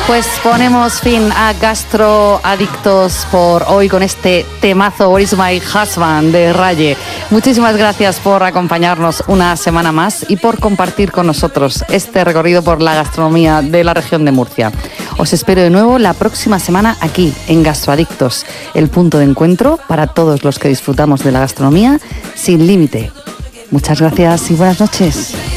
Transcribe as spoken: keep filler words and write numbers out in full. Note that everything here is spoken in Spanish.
Pues ponemos fin a Gastroadictos por hoy con este temazo Where is my husband de Raye. Muchísimas gracias por acompañarnos una semana más y por compartir con nosotros este recorrido por la gastronomía de la región de Murcia. Os espero de nuevo la próxima semana aquí en Gastroadictos, el punto de encuentro para todos los que disfrutamos de la gastronomía sin límite. Muchas gracias y buenas noches.